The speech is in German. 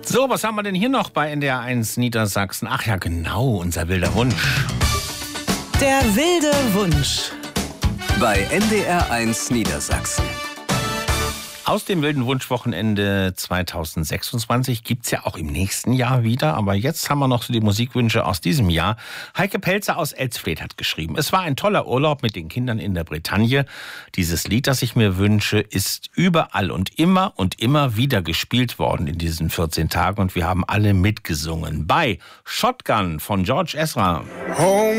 So, was haben wir denn hier noch bei NDR1 Niedersachsen? Ach ja, genau, unser wilder Wunsch. Der wilde Wunsch. Bei NDR1 Niedersachsen. Aus dem wilden Wunschwochenende 2026 gibt's ja auch im nächsten Jahr wieder. Aber jetzt haben wir noch so die Musikwünsche aus diesem Jahr. Heike Pelzer aus Elsfleth hat geschrieben: Es war ein toller Urlaub mit den Kindern in der Bretagne. Dieses Lied, das ich mir wünsche, ist überall und immer wieder gespielt worden in diesen 14 Tagen. Und wir haben alle mitgesungen bei Shotgun von George Ezra.